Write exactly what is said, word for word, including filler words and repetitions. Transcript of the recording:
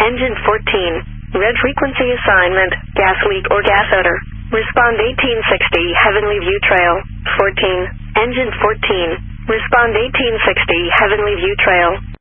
Engine fourteen. Red frequency assignment, gas leak or gas odor. Respond eighteen sixty, Heavenly View Trail. fourteen. Engine fourteen. Respond eighteen sixty, Heavenly View Trail.